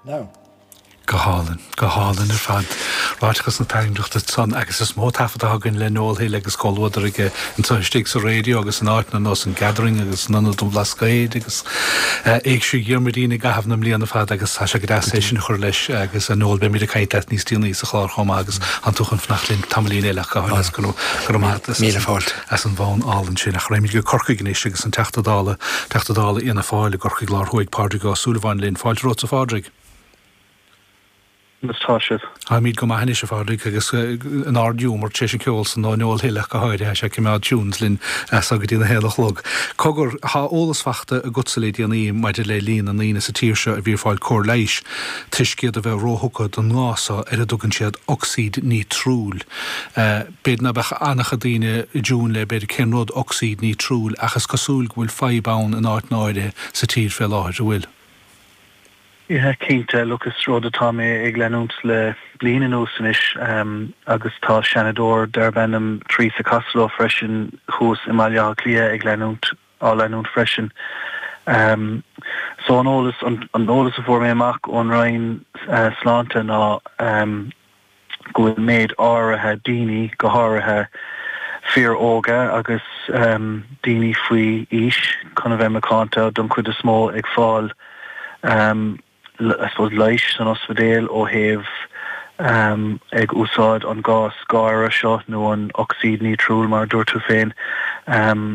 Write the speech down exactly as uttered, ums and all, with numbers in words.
No. Go hálan, go hálan ar fad ráitchas na taimdreachta san agus is mó tafad agan le nóilthaí agus colhadar ige an tuistigh sa réidió agus an áitna nás an gathering agus nana dom lascaid agus éagsú ghearmardína gahabh na mlíana fad agus tá se go sin chur leis agus an nóil be mí a caiit níos tíonaí sa chlár chomá agus an tuchan fnachlinn tamlín éile go hálas go gomátas míle fáilt as an bháin álann sin nach raimimi go corca gnééis agus an teachtadála teachtadála ina fáil gorcha glár thuig pádraigh súlaháin linn fáil ró a fádraigh. Ha míid go maithne se fádraigh agus an ardú mar te sin ceol san nóil hiileach go háide se cimá dúns linn agad ína héalach log. Cogur há ólas fachta a gutsaléid an í maidir le líon an ína sa tíirse a bhír fáil cór leiis tuisciad a bheith róthcha don nása ar a dugann siad oxíd ní trúl. Béad na bheith annacha daine dún le beidir cinród oxíd ní trúl achas cosúil bhfuil fáibán an áit náide sa tír fel áid a bhfuil. Yeah, cínta Lucas Roda Tommy ag lenúnt le bliana nósanis um, agus tá Shanador derbenam trí sa Caslo freisin chus imalia clia ag lenúnt á lenúnt freisin. Um, so an ólas an, an ólas a bhór mé amach ón rain uh, slánta ná um, gofuil méid áirithe daoine go háirithe fear óga agus um, daoine faoi is chuna bheith macánta don chuid a smó ag fáil um, I suppose leish san osfadéil ó heh um, ag úsáid an gás gáire seo nó an oxíd ní trúl mar dúirtu féin um,